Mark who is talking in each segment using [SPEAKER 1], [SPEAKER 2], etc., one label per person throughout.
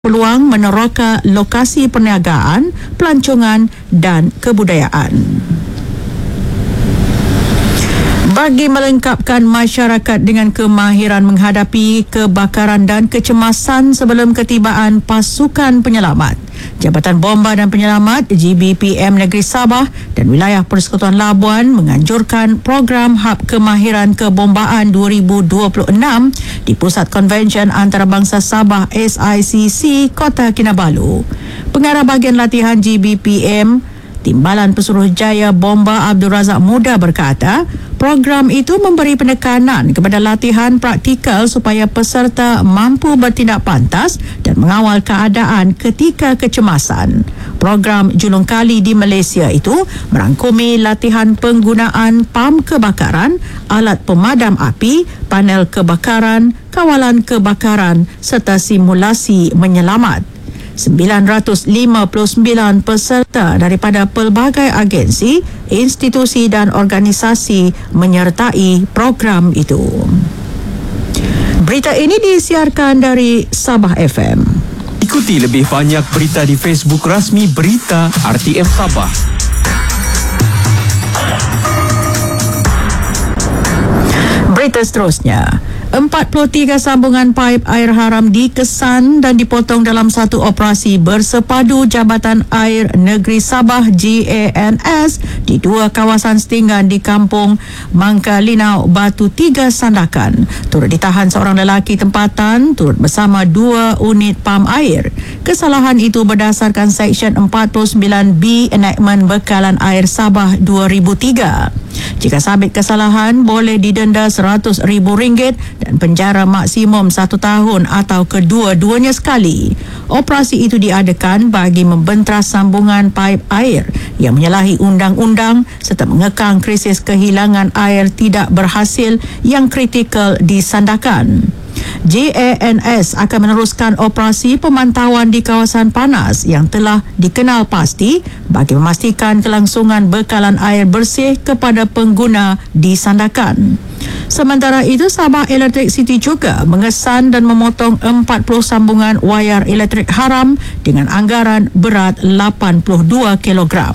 [SPEAKER 1] peluang meneroka lokasi perniagaan, pelancongan dan kebudayaan. Bagi melengkapkan masyarakat dengan kemahiran menghadapi kebakaran dan kecemasan sebelum ketibaan pasukan penyelamat, Jabatan Bomba dan Penyelamat GBPM Negeri Sabah dan Wilayah Persekutuan Labuan menganjurkan program Hub Kemahiran Kebombaan 2026 di Pusat Konvensyen Antarabangsa Sabah SICC Kota Kinabalu. Pengarah Bahagian Latihan GBPM Timbalan Pesuruhjaya Bomba Abdul Razak Muda berkata, program itu memberi penekanan kepada latihan praktikal supaya peserta mampu bertindak pantas dan mengawal keadaan ketika kecemasan. Program Julung Kali di Malaysia itu merangkumi latihan penggunaan pam kebakaran, alat pemadam api, panel kebakaran, kawalan kebakaran serta simulasi menyelamat. 959 peserta daripada pelbagai agensi, institusi dan organisasi menyertai program itu. Berita ini disiarkan dari Sabah FM.
[SPEAKER 2] Ikuti lebih banyak berita di Facebook rasmi Berita RTM Sabah.
[SPEAKER 1] Berita seterusnya, 43 sambungan paip air haram dikesan dan dipotong dalam satu operasi bersepadu Jabatan Air Negeri Sabah GANS di dua kawasan setinggan di Kampung Mangkalinau, Batu Tiga, Sandakan. Turut ditahan seorang lelaki tempatan turut bersama 2 unit pam air. Kesalahan itu berdasarkan Seksyen 49B Enactment Bekalan Air Sabah 2003. Jika sabit kesalahan, boleh didenda RM100,000 dan penjara maksimum 1 tahun atau kedua-duanya sekali. Operasi itu diadakan bagi membentras sambungan paip air yang menyalahi undang-undang serta mengekang krisis kehilangan air tidak berhasil yang kritikal di Sandakan. JANS akan meneruskan operasi pemantauan di kawasan panas yang telah dikenal pasti bagi memastikan kelangsungan bekalan air bersih kepada pengguna di Sandakan. Sementara itu, Sabah Electric City juga mengesan dan memotong 40 sambungan wayar elektrik haram dengan anggaran berat 82 kilogram.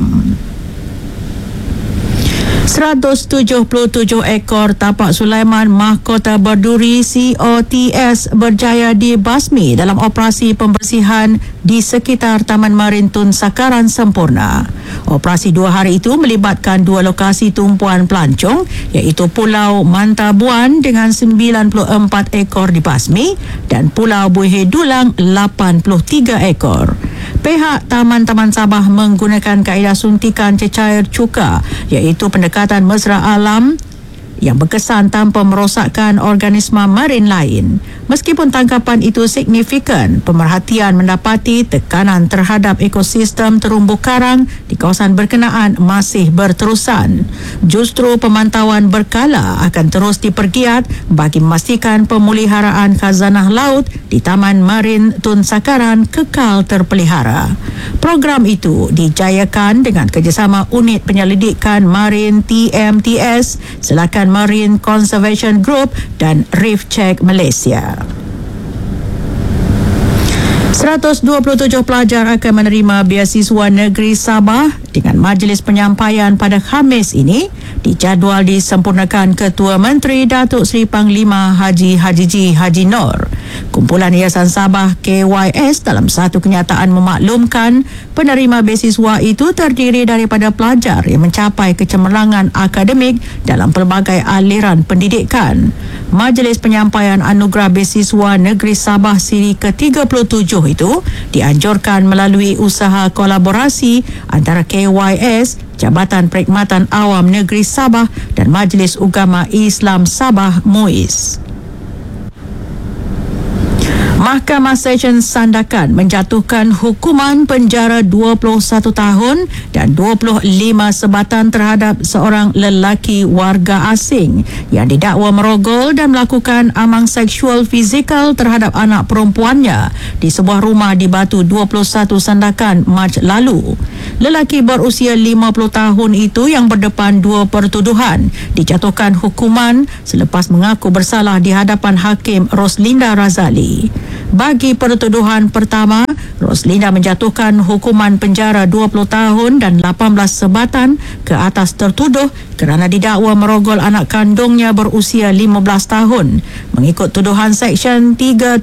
[SPEAKER 1] 177 ekor tapak Sulaiman Mahkota Berduri COTS berjaya dibasmi dalam operasi pembersihan di sekitar Taman Marin Tun Sakaran sempurna. Operasi 2 hari itu melibatkan 2 lokasi tumpuan pelancong iaitu Pulau Mantabuan dengan 94 ekor dibasmi dan Pulau Buih Dulang 83 ekor. Pihak Taman-Taman Sabah menggunakan kaedah suntikan cecair cuka iaitu pendekatan mesra alam yang berkesan tanpa merosakkan organisma marin lain. Meskipun tangkapan itu signifikan, pemerhatian mendapati tekanan terhadap ekosistem terumbu karang di kawasan berkenaan masih berterusan. Justru pemantauan berkala akan terus dipergiat bagi memastikan pemeliharaan khazanah laut di Taman Marin Tun Sakaran kekal terpelihara. Program itu dijayakan dengan kerjasama Unit Penyelidikan Marin TMTS, Selakan Marine Conservation Group dan Reef Check Malaysia. 127 pelajar akan menerima beasiswa negeri Sabah dengan majlis penyampaian pada Khamis ini dijadual disempurnakan Ketua Menteri Datuk Seri Panglima Haji Haji Nur. Kumpulan Yayasan Sabah KYS dalam satu kenyataan memaklumkan penerima beasiswa itu terdiri daripada pelajar yang mencapai kecemerlangan akademik dalam pelbagai aliran pendidikan. Majlis penyampaian anugerah beasiswa negeri Sabah siri ke-37 itu dianjurkan melalui usaha kolaborasi antara KYS, Jabatan Perkhidmatan Awam Negeri Sabah dan Majlis Ugama Islam Sabah MUIS. Mahkamah Session Sandakan menjatuhkan hukuman penjara 21 tahun dan 25 sebatan terhadap seorang lelaki warga asing yang didakwa merogol dan melakukan amang seksual fizikal terhadap anak perempuannya di sebuah rumah di Batu 21 Sandakan Mac lalu. Lelaki berusia 50 tahun itu yang berdepan 2 pertuduhan dijatuhkan hukuman selepas mengaku bersalah di hadapan Hakim Roslinda Razali. Bagi pertuduhan pertama, Roslina menjatuhkan hukuman penjara 20 tahun dan 18 sebatan ke atas tertuduh kerana didakwa merogol anak kandungnya berusia 15 tahun mengikut tuduhan Seksyen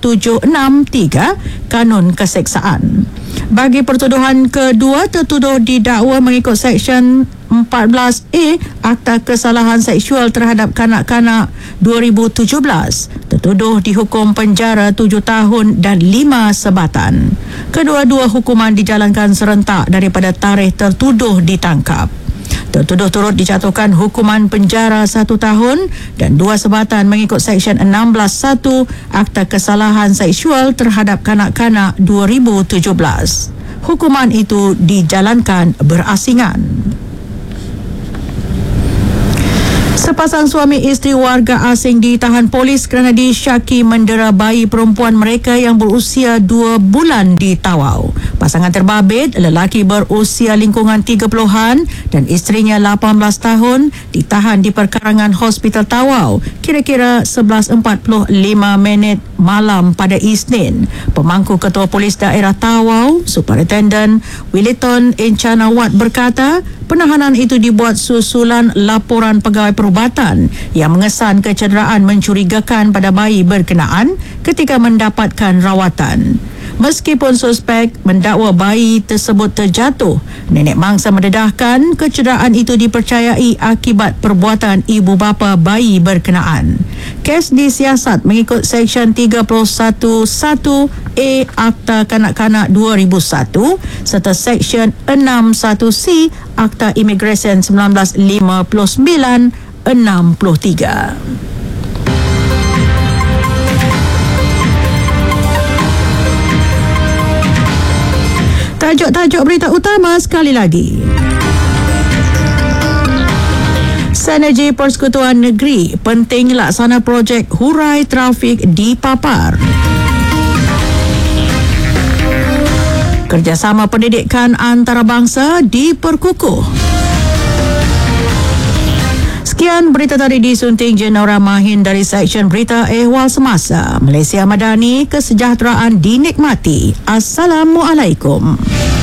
[SPEAKER 1] 3763 Kanun Keseksaan. Bagi pertuduhan kedua, tertuduh didakwa mengikut Seksyen 14A Akta Kesalahan Seksual Terhadap Kanak-kanak 2017. Tertuduh dihukum penjara 7 tahun dan 5 sebatan. Kedua-dua hukuman dijalankan serentak daripada tarikh tertuduh ditangkap. Tertuduh turut dijatuhkan hukuman penjara 1 tahun dan 2 sebatan mengikut Seksyen 16.1 Akta Kesalahan Seksual Terhadap Kanak-kanak 2017. Hukuman itu dijalankan berasingan. Sepasang suami isteri warga asing ditahan polis kerana disyaki mendera bayi perempuan mereka yang berusia 2 bulan di Tawau. Pasangan terbabit, lelaki berusia lingkungan 30-an dan isterinya 18 tahun, ditahan di perkarangan Hospital Tawau kira-kira 11.45 malam pada Isnin. Pemangku Ketua Polis Daerah Tawau, Superintendent Williton Encana Wat berkata, penahanan itu dibuat susulan laporan pegawai perubatan yang mengesan kecederaan mencurigakan pada bayi berkenaan ketika mendapatkan rawatan. Meskipun suspek mendakwa bayi tersebut terjatuh, nenek mangsa mendedahkan kecederaan itu dipercayai akibat perbuatan ibu bapa bayi berkenaan. Kes disiasat mengikut Seksyen 31(1)A Akta Kanak-kanak 2001 serta Seksyen 61C Akta Imigresen 1959-63. Tajuk-tajuk berita utama sekali lagi. Sinergi Persekutuan Negeri, penting laksana projek hurai trafik dipapar. Kerjasama pendidikan antarabangsa diperkukuh. Sekian berita tadi disunting Jenora Mahin dari Seksyen Berita Ehwal Semasa. Malaysia Madani, kesejahteraan dinikmati. Assalamualaikum.